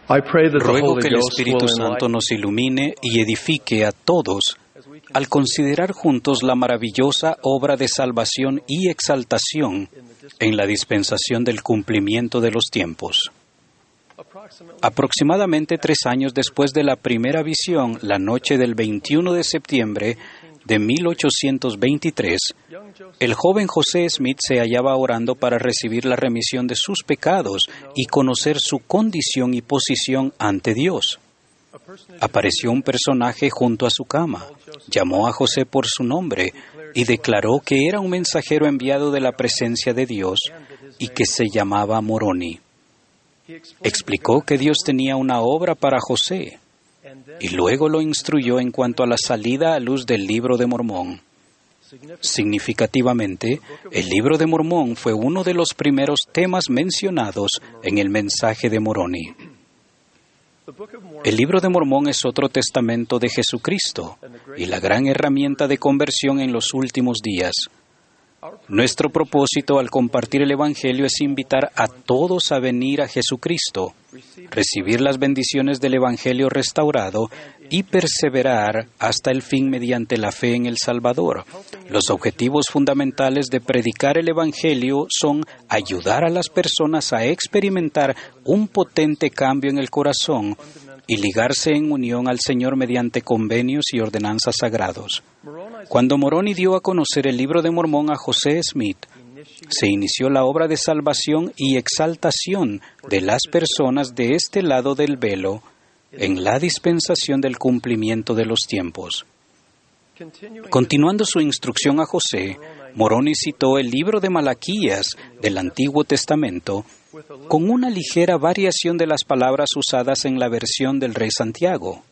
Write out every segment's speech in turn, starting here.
Ruego que el Espíritu Santo nos ilumine y edifique a todos al considerar juntos la maravillosa obra de salvación y exaltación en la dispensación del cumplimiento de los tiempos. Aproximadamente 3 años después de la primera visión, la noche del 21 de septiembre de 1823, el joven José Smith se hallaba orando para recibir la remisión de sus pecados y conocer su condición y posición ante Dios. Apareció un personaje junto a su cama, llamó a José por su nombre y declaró que era un mensajero enviado de la presencia de Dios y que se llamaba Moroni. Explicó que Dios tenía una obra para José y luego lo instruyó en cuanto a la salida a luz del Libro de Mormón. Significativamente, el Libro de Mormón fue uno de los primeros temas mencionados en el mensaje de Moroni. El Libro de Mormón es otro testamento de Jesucristo y la gran herramienta de conversión en los últimos días. Nuestro propósito al compartir el Evangelio es invitar a todos a venir a Jesucristo, recibir las bendiciones del Evangelio restaurado y perseverar hasta el fin mediante la fe en el Salvador. Los objetivos fundamentales de predicar el Evangelio son ayudar a las personas a experimentar un potente cambio en el corazón y ligarse en unión al Señor mediante convenios y ordenanzas sagrados. Cuando Moroni dio a conocer el Libro de Mormón a José Smith, se inició la obra de salvación y exaltación de las personas de este lado del velo en la dispensación del cumplimiento de los tiempos. Continuando su instrucción a José, Moroni citó el libro de Malaquías del Antiguo Testamento con una ligera variación de las palabras usadas en la versión del Rey Santiago.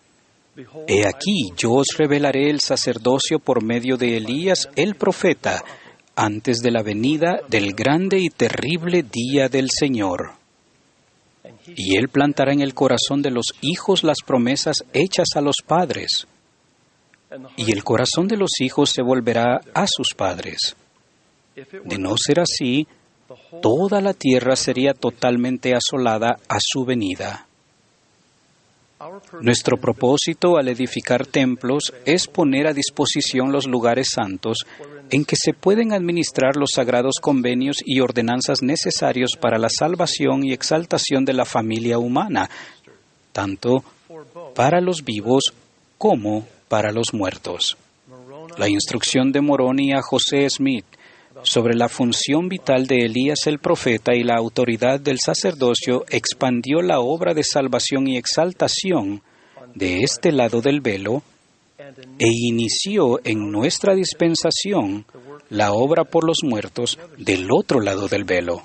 He aquí, yo os revelaré el sacerdocio por medio de Elías el profeta, antes de la venida del grande y terrible día del Señor. Y él plantará en el corazón de los hijos las promesas hechas a los padres, y el corazón de los hijos se volverá a sus padres. De no ser así, toda la tierra sería totalmente asolada a su venida. Nuestro propósito al edificar templos es poner a disposición los lugares santos en que se pueden administrar los sagrados convenios y ordenanzas necesarios para la salvación y exaltación de la familia humana, tanto para los vivos como para los muertos. La instrucción de Moroni a José Smith sobre la función vital de Elías el profeta y la autoridad del sacerdocio expandió la obra de salvación y exaltación de este lado del velo e inició en nuestra dispensación la obra por los muertos del otro lado del velo.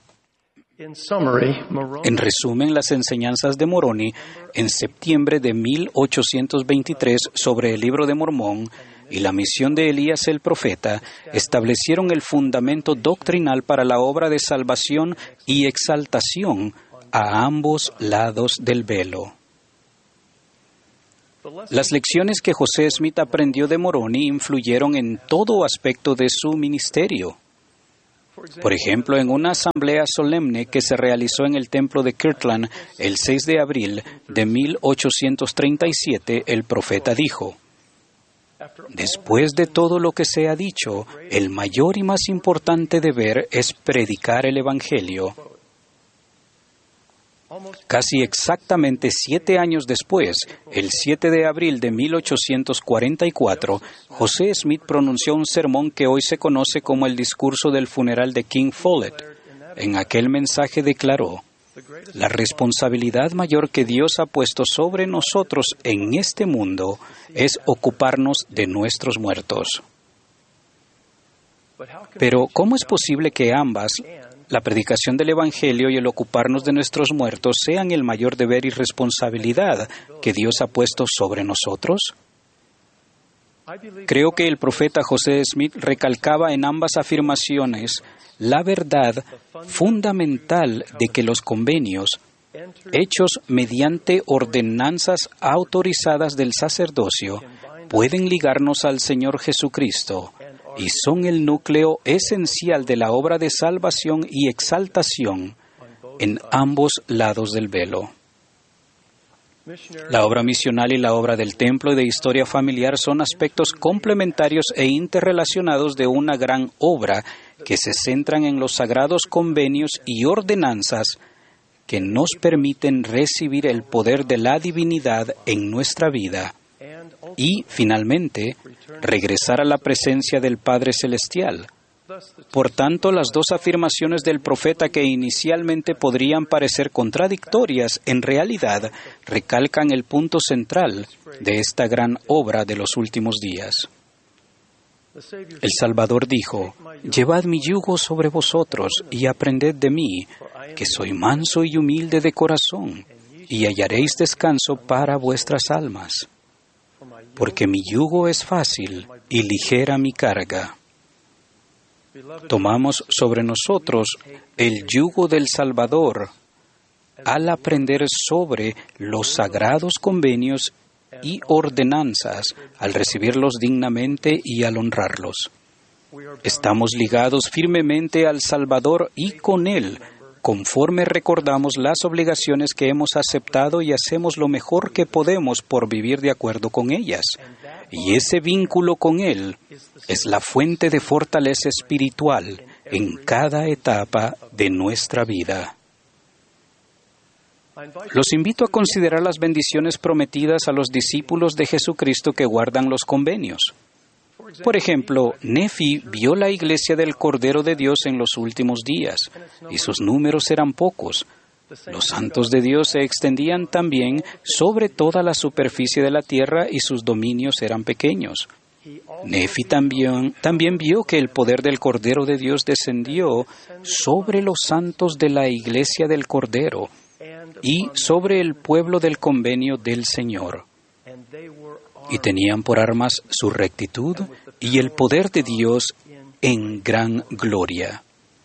En resumen, las enseñanzas de Moroni en septiembre de 1823 sobre el Libro de Mormón y la misión de Elías el profeta establecieron el fundamento doctrinal para la obra de salvación y exaltación a ambos lados del velo. Las lecciones que José Smith aprendió de Moroni influyeron en todo aspecto de su ministerio. Por ejemplo, en una asamblea solemne que se realizó en el templo de Kirtland el 6 de abril de 1837, el profeta dijo: «Después de todo lo que se ha dicho, el mayor y más importante deber es predicar el Evangelio». Casi exactamente 7 años después, el 7 de abril de 1844, José Smith pronunció un sermón que hoy se conoce como el discurso del funeral de King Follett. En aquel mensaje declaró: «La responsabilidad mayor que Dios ha puesto sobre nosotros en este mundo es ocuparnos de nuestros muertos». Pero, ¿cómo es posible que ambas, la predicación del Evangelio y el ocuparnos de nuestros muertos, sean el mayor deber y responsabilidad que Dios ha puesto sobre nosotros? Creo que el profeta José Smith recalcaba en ambas afirmaciones la verdad fundamental de que los convenios, hechos mediante ordenanzas autorizadas del sacerdocio, pueden ligarnos al Señor Jesucristo y son el núcleo esencial de la obra de salvación y exaltación en ambos lados del velo. La obra misional y la obra del templo y de historia familiar son aspectos complementarios e interrelacionados de una gran obra que se centran en los sagrados convenios y ordenanzas que nos permiten recibir el poder de la divinidad en nuestra vida y, finalmente, regresar a la presencia del Padre Celestial. Por tanto, las dos afirmaciones del profeta que inicialmente podrían parecer contradictorias, en realidad recalcan el punto central de esta gran obra de los últimos días. El Salvador dijo: «Llevad mi yugo sobre vosotros y aprended de mí, que soy manso y humilde de corazón, y hallaréis descanso para vuestras almas. Porque mi yugo es fácil y ligera mi carga». Tomamos sobre nosotros el yugo del Salvador al aprender sobre los sagrados convenios y ordenanzas, al recibirlos dignamente y al honrarlos. Estamos ligados firmemente al Salvador y con Él, conforme recordamos las obligaciones que hemos aceptado y hacemos lo mejor que podemos por vivir de acuerdo con ellas. Y ese vínculo con Él es la fuente de fortaleza espiritual en cada etapa de nuestra vida. Los invito a considerar las bendiciones prometidas a los discípulos de Jesucristo que guardan los convenios. Por ejemplo, Nefi vio la iglesia del Cordero de Dios en los últimos días, y sus números eran pocos. Los santos de Dios se extendían también sobre toda la superficie de la tierra y sus dominios eran pequeños. Nefi también vio que el poder del Cordero de Dios descendió sobre los santos de la iglesia del Cordero y sobre el pueblo del convenio del Señor. Y tenían por armas su rectitud y el poder de Dios en gran gloria.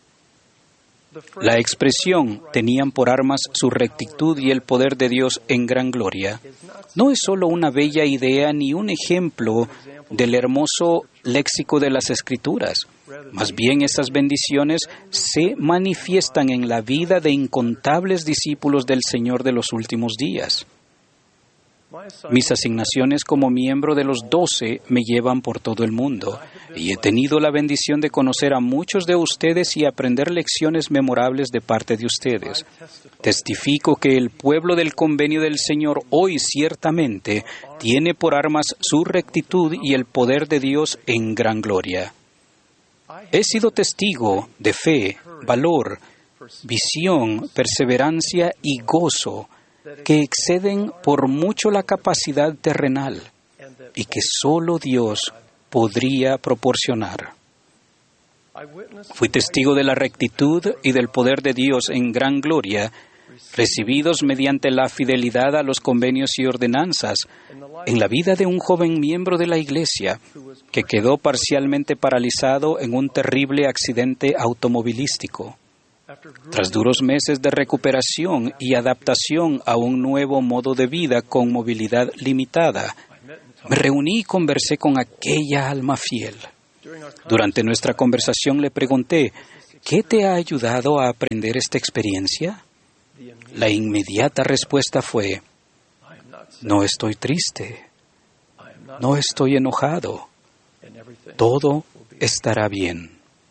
La expresión «tenían por armas su rectitud y el poder de Dios en gran gloria» no es solo una bella idea ni un ejemplo del hermoso léxico de las Escrituras. Más bien, esas bendiciones se manifiestan en la vida de incontables discípulos del Señor de los últimos días. Mis asignaciones como miembro de los 12 me llevan por todo el mundo y he tenido la bendición de conocer a muchos de ustedes y aprender lecciones memorables de parte de ustedes. Testifico que el pueblo del convenio del Señor hoy ciertamente tiene por armas su rectitud y el poder de Dios en gran gloria. He sido testigo de fe, valor, visión, perseverancia y gozo que exceden por mucho la capacidad terrenal y que solo Dios podría proporcionar. Fui testigo de la rectitud y del poder de Dios en gran gloria, recibidos mediante la fidelidad a los convenios y ordenanzas en la vida de un joven miembro de la Iglesia que quedó parcialmente paralizado en un terrible accidente automovilístico. Tras duros meses de recuperación y adaptación a un nuevo modo de vida con movilidad limitada, me reuní y conversé con aquella alma fiel. Durante nuestra conversación le pregunté, ¿qué te ha ayudado a aprender esta experiencia? La inmediata respuesta fue, no estoy triste, no estoy enojado, todo estará bien.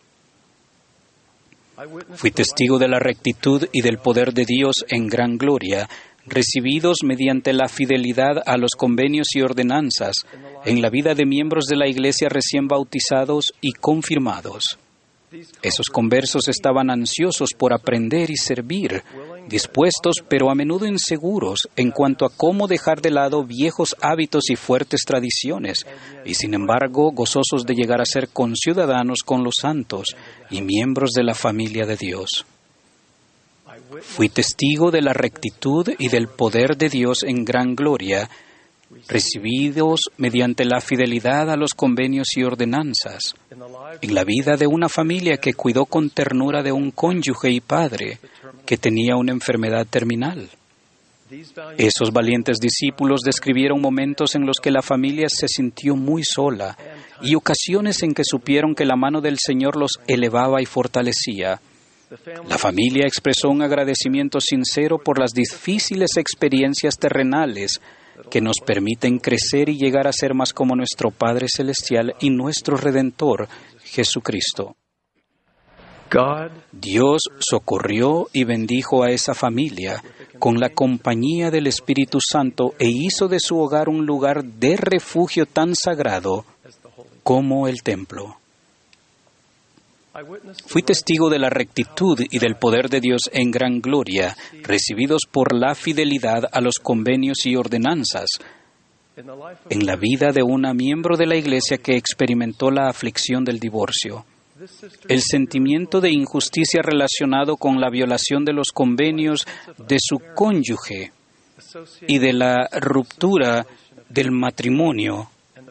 Fui testigo de la rectitud y del poder de Dios en gran gloria, recibidos mediante la fidelidad a los convenios y ordenanzas en la vida de miembros de la Iglesia recién bautizados y confirmados. Esos conversos estaban ansiosos por aprender y servir, dispuestos pero a menudo inseguros en cuanto a cómo dejar de lado viejos hábitos y fuertes tradiciones, y sin embargo gozosos de llegar a ser conciudadanos con los santos y miembros de la familia de Dios. Fui testigo de la rectitud y del poder de Dios en gran gloria, recibidos mediante la fidelidad a los convenios y ordenanzas, en la vida de una familia que cuidó con ternura de un cónyuge y padre que tenía una enfermedad terminal. Esos valientes discípulos describieron momentos en los que la familia se sintió muy sola y ocasiones en que supieron que la mano del Señor los elevaba y fortalecía. La familia expresó un agradecimiento sincero por las difíciles experiencias terrenales que nos permiten crecer y llegar a ser más como nuestro Padre Celestial y nuestro Redentor, Jesucristo. Dios socorrió y bendijo a esa familia con la compañía del Espíritu Santo e hizo de su hogar un lugar de refugio tan sagrado como el templo. Fui testigo de la rectitud y del poder de Dios en gran gloria, recibidos por la fidelidad a los convenios y ordenanzas, en la vida de una miembro de la Iglesia que experimentó la aflicción del divorcio. El sentimiento de injusticia relacionado con la violación de los convenios de su cónyuge y de la ruptura del matrimonio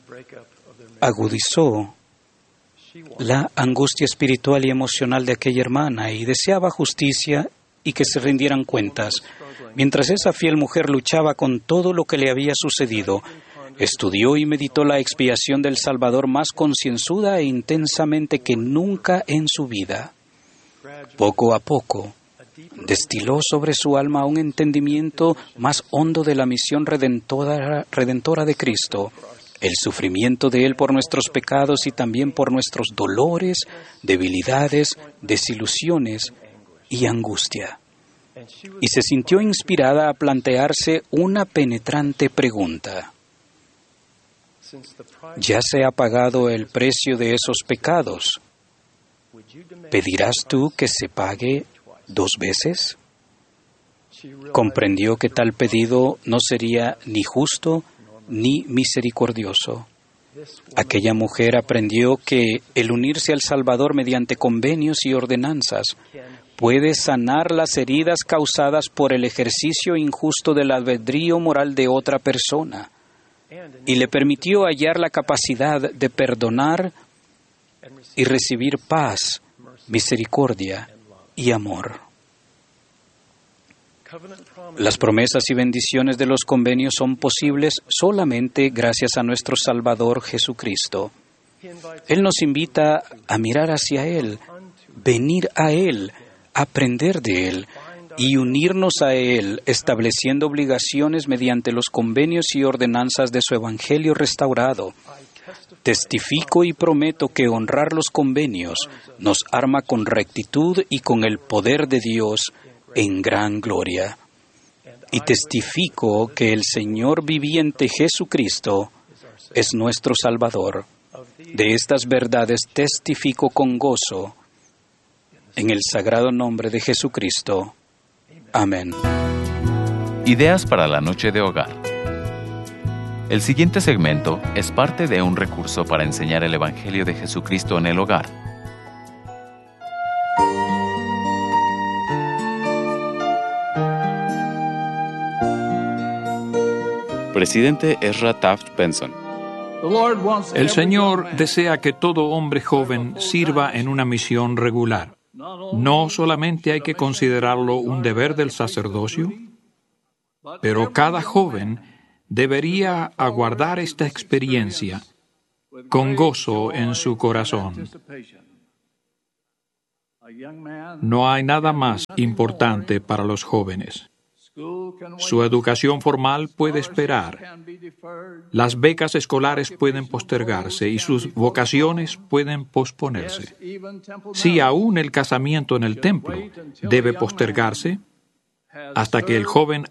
agudizó la angustia espiritual y emocional de aquella hermana y deseaba justicia y que se rindieran cuentas. Mientras esa fiel mujer luchaba con todo lo que le había sucedido, estudió y meditó la expiación del Salvador más concienzuda e intensamente que nunca en su vida. Poco a poco, destiló sobre su alma un entendimiento más hondo de la misión redentora de Cristo, el sufrimiento de Él por nuestros pecados y también por nuestros dolores, debilidades, desilusiones y angustia. Y se sintió inspirada a plantearse una penetrante pregunta. ¿Ya se ha pagado el precio de esos pecados? ¿Pedirás tú que se pague 2 veces? Comprendió que tal pedido no sería ni justo ni misericordioso. Aquella mujer aprendió que el unirse al Salvador mediante convenios y ordenanzas puede sanar las heridas causadas por el ejercicio injusto del albedrío moral de otra persona, y le permitió hallar la capacidad de perdonar y recibir paz, misericordia y amor. Las promesas y bendiciones de los convenios son posibles solamente gracias a nuestro Salvador Jesucristo. Él nos invita a mirar hacia Él, venir a Él, aprender de Él y unirnos a Él, estableciendo obligaciones mediante los convenios y ordenanzas de su Evangelio restaurado. Testifico y prometo que honrar los convenios nos arma con rectitud y con el poder de Dios en gran gloria. Y testifico que el Señor viviente Jesucristo es nuestro Salvador. De estas verdades testifico con gozo en el sagrado nombre de Jesucristo. Amén. Ideas para la noche de hogar. El siguiente segmento es parte de un recurso para enseñar el Evangelio de Jesucristo en el hogar. Presidente Ezra Taft Benson. El Señor desea que todo hombre joven sirva en una misión regular. No solamente hay que considerarlo un deber del sacerdocio, pero cada joven debería aguardar esta experiencia con gozo en su corazón. No hay nada más importante para los jóvenes. Su educación formal puede esperar. Las becas escolares pueden postergarse y sus vocaciones pueden posponerse. Si aún el casamiento en el templo debe postergarse hasta que el joven